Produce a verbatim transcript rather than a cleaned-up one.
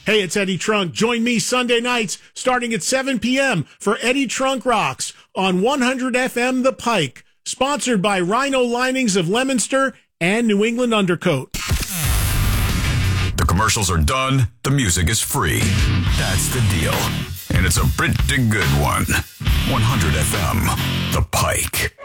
Hey, it's Eddie Trunk. Join me Sunday nights starting at seven p.m. for Eddie Trunk Rocks on one hundred F M The Pike, sponsored by Rhino Linings of Leominster and New England Undercoat. The commercials are done. The music is free. That's the deal. And it's a pretty good one. one hundred F M The Pike.